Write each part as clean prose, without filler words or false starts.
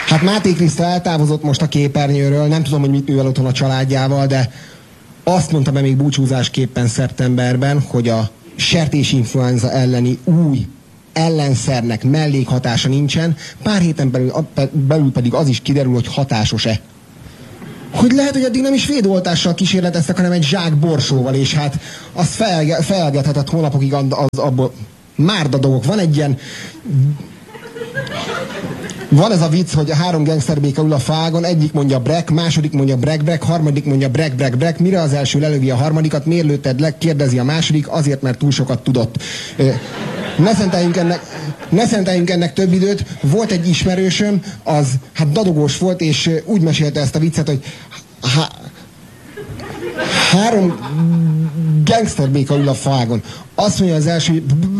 Hát Máté Kriszta eltávozott most a képernyőről, nem tudom, hogy mit művel otthon a családjával, de azt mondta be még búcsúzásképpen szeptemberben, hogy a sertésinfluenza elleni új ellenszernek mellékhatása nincsen, pár héten belül pedig az is kiderül, hogy hatásos-e. Hogy lehet, hogy eddig nem is védoltással kísérleteztek, hanem egy zsák borsóval, és hát az felelgethetett hónapokig abból márda dolgok. Van egy ilyen... Van ez a vicc, hogy a 3 gangsterbéka ül a fágon, egyik mondja brek, második mondja brek, harmadik mondja brek, mire az első lelövi a harmadikat, miért lőtted le, kérdezi a második, azért, mert túl sokat tudott. Ne szenteljünk ennek több időt. Volt egy ismerősöm, az hát dadogós volt, és úgy mesélte ezt a viccet, hogy 3 gangsterbéka ül a fágon. Azt mondja az első,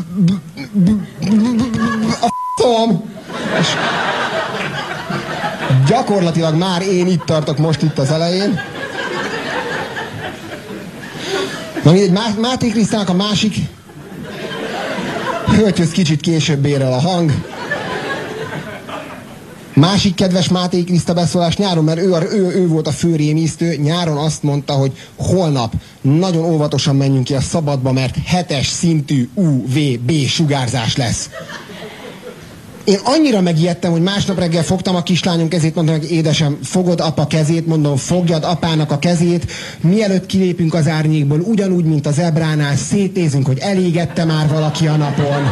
a f***om! És gyakorlatilag már én itt tartok most itt az elején. Na mindegy, Máté Krisztának a másik hölgyhöz kicsit később ér el a hang. Másik kedves Máté Kriszta beszólás nyáron, mert ő volt a fő rémisztő, nyáron azt mondta, hogy holnap nagyon óvatosan menjünk ki a szabadba, mert 7-es szintű UVB sugárzás lesz. Én annyira megijedtem, hogy másnap reggel fogtam a kislányom kezét, mondtam, hogy édesem, fogod apa kezét, mondom, fogjad apának a kezét, mielőtt kilépünk az árnyékból, ugyanúgy, mint a zebránál, szétnézünk, hogy elégette már valaki a napon.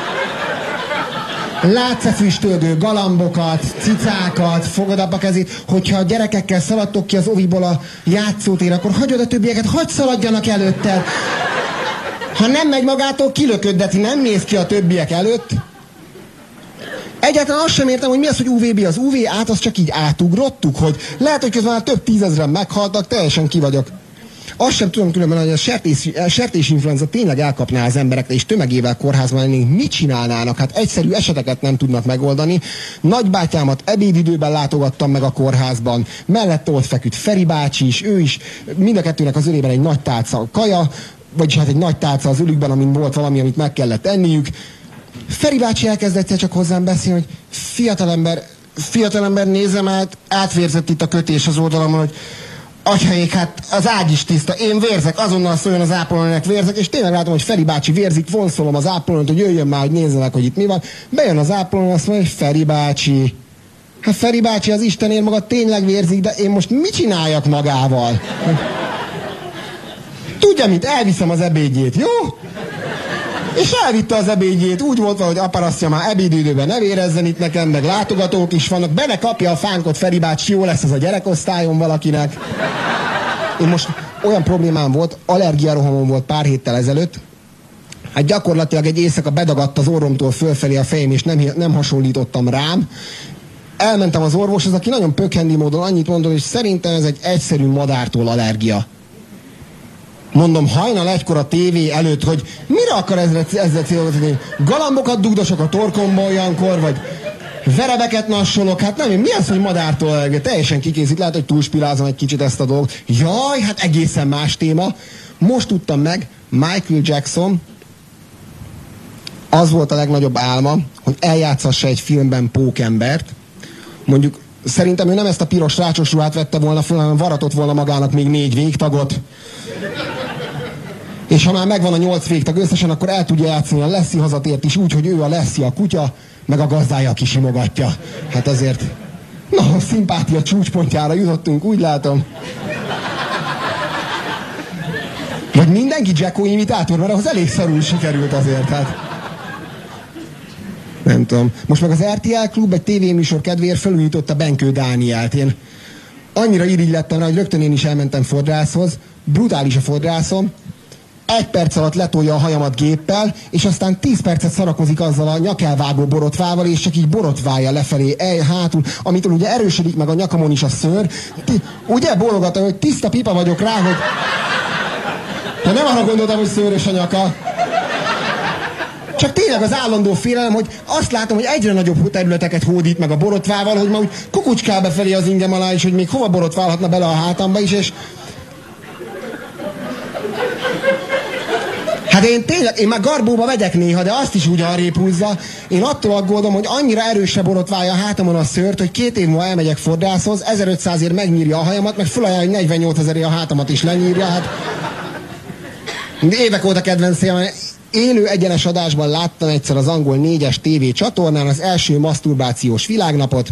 Látsz-e füstölgő galambokat, cicákat, fogod apa kezét, hogyha a gyerekekkel szaladtok ki az oviból a játszótérre, akkor hagyod a többieket, hagyd szaladjanak előtted. Ha nem megy magától, kilököddeti, nem néz ki a többiek előtt. Egyáltalán azt sem értem, hogy mi az, hogy UVB. Az UV-át azt csak így átugrottuk, hogy lehet, hogy közben már több 10 000-en meghaltak, teljesen ki vagyok. Azt sem tudom különben, hogy a sertésinfluenza tényleg elkapná az embereket, és tömegével kórházban lennénk, mit csinálnának? Hát egyszerű eseteket nem tudnak megoldani. Nagybátyámat ebédidőben látogattam meg a kórházban, mellette ott feküdt Feri bácsi is, ő is, mind a kettőnek az ölében egy nagy tálca kaja, vagyis hát egy nagy tálca az ölükben, amin volt valami, amit meg kellett enniük. Feri bácsi elkezd egyszer csak hozzám beszélni, hogy fiatalember nézem átvérzett itt a kötés az oldalamon, hogy atyhaék, hát az ágy is tiszta, én vérzek, azonnal szóljon az ápolónőnek, vérzek, és tényleg látom, hogy Feri bácsi vérzik, vonszolom az ápolónőt, hogy jöjjön már, hogy nézzenek, hogy itt mi van. Bejön az ápolónő, azt mondja, hogy Feri bácsi. Hát Feri bácsi, az Istenért maga tényleg vérzik, de én most mit csináljak magával? Tudja mit, elviszem az ebédjét, jó? És elvitte az ebédjét, úgy volt, hogy aparasztja már ebédidőben ne vérezzen itt nekem, meg látogatók is vannak, bele kapja a fánkot, Feri bácsi, jó lesz az a gyerekosztályon valakinek. Én most olyan problémám volt, allergiarohamom volt pár héttel ezelőtt, hát gyakorlatilag egy éjszaka bedagadt az orromtól fölfelé a fejem, és nem hasonlítottam rám. Elmentem az orvoshoz, aki nagyon pökhendi módon annyit mondott, hogy szerintem ez egy egyszerű madártól allergia. Mondom, hajnal 1-kor a tévé előtt, hogy mire akar ezzel célzni? Galambokat dugdosok a torkomba olyankor, vagy verebeket nassolok, hát nem, mi az, hogy madártól teljesen kikészít, lehet, hogy túlspirázom egy kicsit ezt a dolgot. Jaj, hát egészen más téma. Most tudtam meg, Michael Jackson, az volt a legnagyobb álma, hogy eljátszassa egy filmben pókembert. Mondjuk, szerintem ő nem ezt a piros rácsos ruhát vette volna föl, hanem varatott volna magának még 4 végtagot. És ha már megvan a 8 végtag összesen, akkor el tudja játszani a Lassie hazatért is úgy, hogy ő a Lassie a kutya, meg a gazdája, aki simogatja. Hát azért, na, a szimpátia csúcspontjára jutottunk, úgy látom. Vagy mindenki Jacko imitátor, mert ahhoz elég szarul sikerült azért, hát. Nem tudom. Most meg az RTL Klub egy tévéműsor kedvéért felújította Benkő Dánielt. Én annyira irigy lettem rá, hogy rögtön én is elmentem fodrászhoz. Brutális a fodrászom. 1 perc alatt letolja a hajamat géppel, és aztán 10 percet szarakozik azzal a nyakelvágó borotvával, és csak így borotválja lefelé, hátul, amitől ugye erősödik meg a nyakamon is a szőr. Ugye bólogatom, hogy tiszta pipa vagyok rá, hogy... De nem arra gondoltam, hogy szőrös a nyaka. Csak tényleg az állandó félelem, hogy azt látom, hogy egyre nagyobb területeket hódít meg a borotvával, hogy ma úgy kukucskál befelé az ingem alá is, hogy még hova borotválhatna bele a hátamba is, és... Hát Hát én már garbóba vegyek néha, de azt is úgy arrébb húzza. Én attól aggódom, hogy annyira erősre borotválja a hátamon a szőrt, hogy 2 év múlva elmegyek fodrászhoz, 1500-ért megnyírja a hajamat, meg felajánlja, hogy 48 000-ért a hátamat is lenyírja. Hát... Évek óta kedvencem, élő egyenes adásban láttam egyszer az angol 4-es TV csatornán az első maszturbációs világnapot.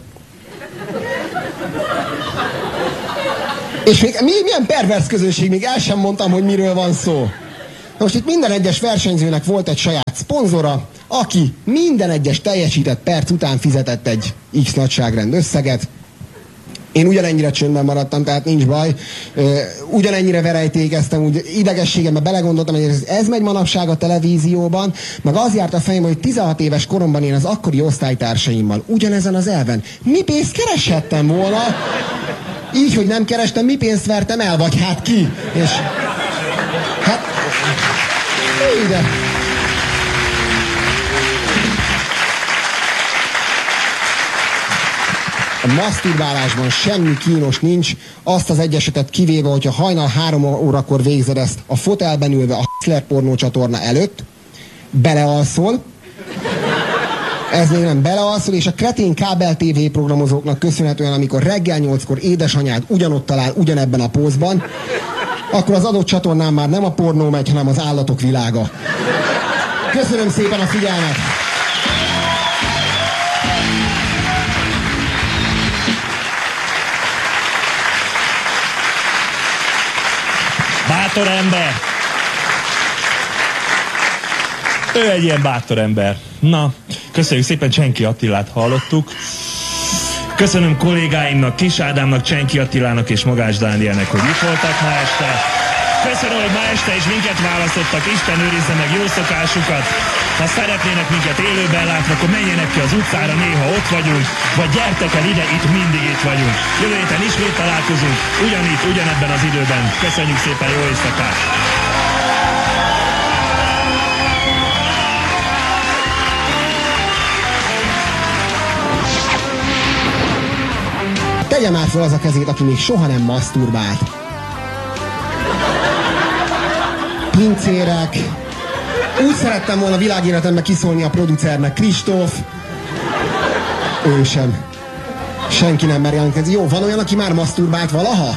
És még milyen pervers közösség, még el sem mondtam, hogy miről van szó. Most itt minden egyes versenyzőnek volt egy saját szponzora, aki minden egyes teljesített perc után fizetett egy X nagyságrend összeget. Én ugyanennyire csöndben maradtam, tehát nincs baj. Ugyanennyire verejtékeztem, úgy idegességembe belegondoltam, hogy ez megy manapság a televízióban, meg az járt a fejembe, hogy 16 éves koromban én az akkori osztálytársaimmal ugyanezen az elven mi pénzt kereshettem volna, így, hogy nem kerestem, mi pénzt vertem el, vagy hát ki. És hát ide. A maszturbálásban semmi kínos nincs, azt az egy esetet kivéve, hogyha hajnal 3 órakor végzed ezt a fotelben ülve a Hustler pornó csatorna előtt, belealszol, ez még nem belealszol, és a kretén kábel TV programozóknak köszönhetően, amikor reggel 8-kor édesanyád ugyanott talál ugyanebben a pózban, akkor az adott csatornán már nem a pornó megy, hanem az állatok világa. Köszönöm szépen a figyelmet! Bátor ember! Ő egy ilyen bátor ember. Na, köszönjük szépen, Csenki Attilát hallottuk. Köszönöm kollégáimnak, Kis Ádámnak, Csenki Attilának és Magács Dánielnek, hogy itt voltak ma este. Köszönöm, hogy ma este is minket választottak, Isten őrizze meg jó szokásukat. Ha szeretnének minket élőben látni, akkor menjenek ki az utcára, néha ott vagyunk, vagy gyertek el ide, itt mindig itt vagyunk. Jövő héten ismét találkozunk, ugyanitt, ugyanebben az időben. Köszönjük szépen, jó éjszakát! Tegye már fel az a kezét, aki még soha nem maszturbált. Pincérek. Úgy szerettem volna világéletemben kiszólni a producernek, Kristóf. Ő sem. Senki nem mer jelentkezni. Jó, van olyan, aki már maszturbált valaha?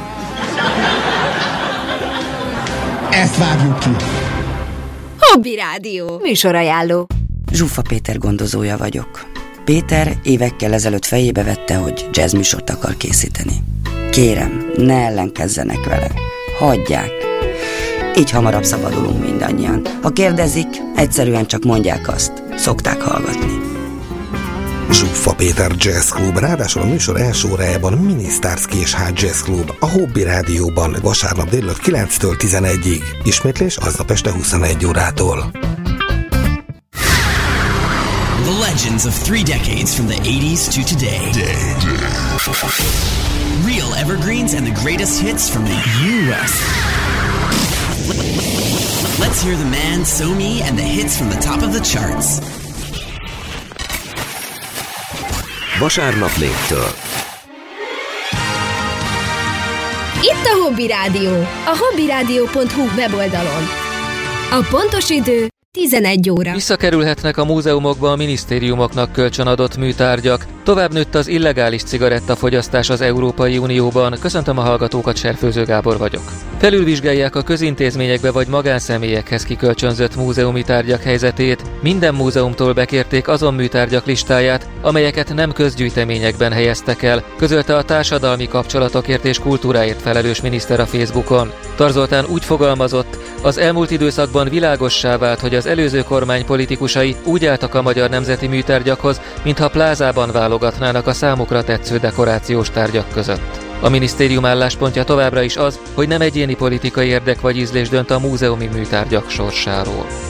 Ezt vágjuk ki. Hobby Rádió. Műsorajánló. Zsuffa Péter gondozója vagyok. Péter évekkel ezelőtt fejébe vette, hogy jazzműsort akar készíteni. Kérem, ne ellenkezzenek vele. Hagyják. Így hamarabb szabadulunk mindannyian. Ha kérdezik, egyszerűen csak mondják azt. Szokták hallgatni. Zsuffa Péter Jazz Club, ráadásul a műsor első órájában Minisztárszki és Ház Jazz Club, a Hobby Rádióban vasárnap délelőtt 9-től 11-ig. Ismétlés aznap este 21 órától. The legends of 3 decades from the 80s to today. Real evergreens and the greatest hits from the U.S. Let's hear the man, So-Me, and the hits from the top of the charts. Vasárnap 4-től. Itt a Hobby Rádió, a hobbyradio.hu weboldalon. A pontos idő 11 óra. Visszakerülhetnek a múzeumokba a minisztériumoknak kölcsönadott műtárgyak. Tovább nőtt az illegális cigarettafogyasztás az Európai Unióban. Köszöntöm a hallgatókat, Serfőző Gábor vagyok. Felülvizsgálják a közintézményekbe vagy magánszemélyekhez kikölcsönzött múzeumi tárgyak helyzetét. Minden múzeumtól bekérték azon műtárgyak listáját, amelyeket nem közgyűjteményekben helyeztek el, közölte a társadalmi kapcsolatokért és kultúráért felelős miniszter a Facebookon. Tar Zoltán úgy fogalmazott, az elmúlt időszakban világossá vált, hogy az előző kormány politikusai úgy álltak a magyar nemzeti műtárgyakhoz, mintha plázában válogatnának a számukra tetsző dekorációs tárgyak között. A minisztérium álláspontja továbbra is az, hogy nem egyéni politikai érdek vagy ízlés dönt a múzeumi műtárgyak sorsáról.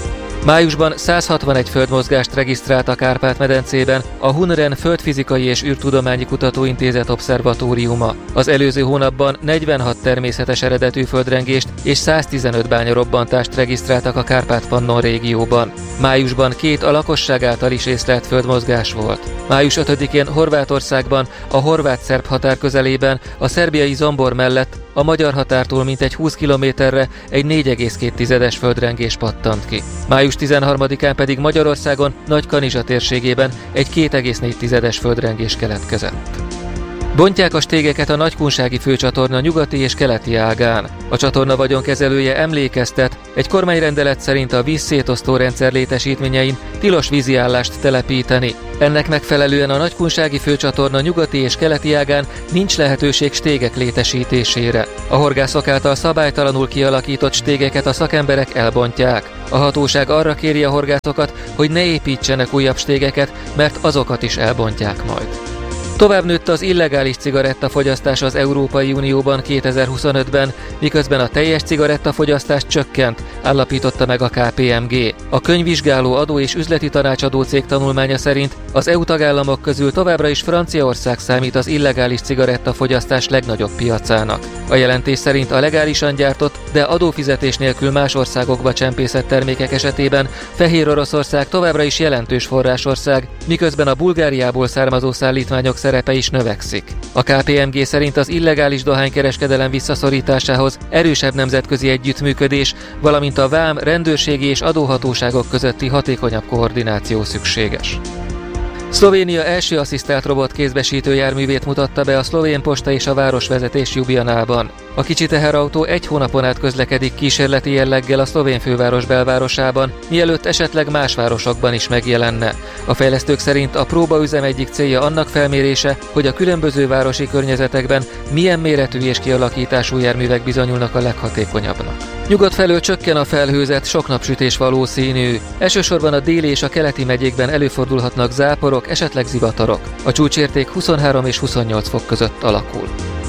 Májusban 161 földmozgást regisztrált a Kárpát-medencében a Hunren Földfizikai és űrtudományi kutatóintézet obszervatóriuma. Az előző hónapban 46 természetes eredetű földrengést és 115 bányarobbantást regisztráltak a Kárpát-Pannon régióban. Májusban 2 a lakosság által is észlelt földmozgás volt. Május 5-én Horvátországban, a horvát-szerb határ közelében, a szerbiai Zombor mellett a magyar határtól mintegy 20 kilométerre egy 4,2-es földrengés pattant ki. Május 13-án pedig Magyarországon, Nagykanizsa térségében egy 2,4-es földrengés keletkezett. Bontják a stégeket a Nagykunsági főcsatorna nyugati és keleti ágán. A csatorna vagyonkezelője emlékeztet, egy kormányrendelet szerint a vízszétosztó rendszer létesítményein tilos víziállást telepíteni. Ennek megfelelően a Nagykunsági főcsatorna nyugati és keleti ágán nincs lehetőség stégek létesítésére. A horgászok által szabálytalanul kialakított stégeket a szakemberek elbontják. A hatóság arra kéri a horgászokat, hogy ne építsenek újabb stégeket, mert azokat is elbontják majd. Tovább nőtt az illegális cigarettafogyasztás az Európai Unióban 2025-ben, miközben a teljes cigarettafogyasztás csökkent, állapította meg a KPMG. A könyvvizsgáló adó és üzleti tanácsadó cég tanulmánya szerint az EU tagállamok közül továbbra is Franciaország számít az illegális cigarettafogyasztás legnagyobb piacának. A jelentés szerint a legálisan gyártott, de adófizetés nélkül más országokba csempészett termékek esetében Fehér Oroszország továbbra is jelentős forrásország, miközben a Bulgáriából származó szállítmányok szerepe is növekszik. A KPMG szerint az illegális dohánykereskedelem visszaszorításához erősebb nemzetközi együttműködés, valamint a vám, rendőrségi és adóhatóságok közötti hatékonyabb koordináció szükséges. Szlovénia első asszisztált robot kézbesítő járművét mutatta be a szlovén posta és a városvezetés Ljubljanában. A kicsi teherautó 1 hónapon át közlekedik kísérleti jelleggel a szlovén főváros belvárosában, mielőtt esetleg más városokban is megjelenne. A fejlesztők szerint a próbaüzem egyik célja annak felmérése, hogy a különböző városi környezetekben milyen méretű és kialakítású járművek bizonyulnak a leghatékonyabbnak. Nyugat felől csökken a felhőzet, sok napsütés valószínű. Elsősorban a déli és a keleti megyékben előfordulhatnak záporok, esetleg zivatarok. A csúcsérték 23 és 28 fok között alakul.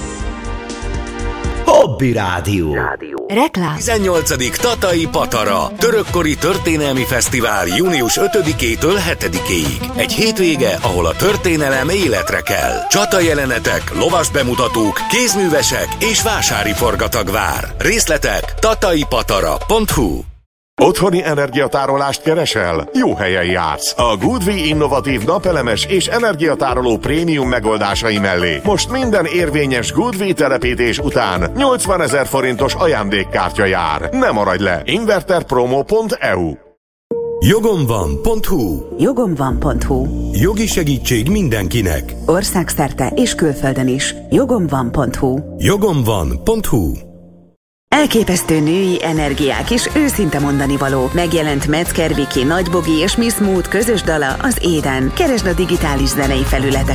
Hobby Rádió. Reklám. 18. Tatai Patara. Törökkori történelmi fesztivál június 5-től 7-ig. Egy hétvége, ahol a történelem életre kell. Csatajelenetek, lovas bemutatók, kézművesek és vásári forgatag vár. Részletek tataipatara.hu. Otthoni energiatárolást keresel? Jó helyen jársz. A Goodwi innovatív napelemes és energiatároló prémium megoldásai mellé most minden érvényes Goodwi telepítés után 80 000 forintos ajándékkártya jár. Ne maradj le! Inverterpromo.eu. Jogomvan.hu. Jogomvan.hu. Jogi segítség mindenkinek. Országszerte és külföldön is. Jogomvan.hu. Jogomvan.hu. Elképesztő női energiák és őszinte mondanivaló. Megjelent Metzger Viki, Nagy Bogi és Miss Mood közös dala, az Éden. Keresd a digitális zenei felületeken.